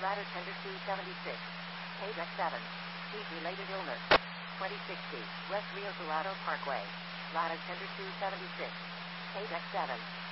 Ladder Tender 276. Page X7. Heat-related illness. 2060. West Rio Dorado Parkway. Ladder Tender 276. Page X7.